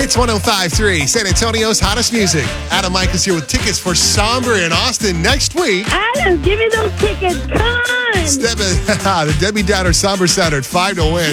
It's 105.3, San Antonio's hottest music. Adam Mike is here with tickets for Somber in Austin next week. Adam, give me those tickets. Come on. The Debbie Downer Somber Sounder at 5 to win.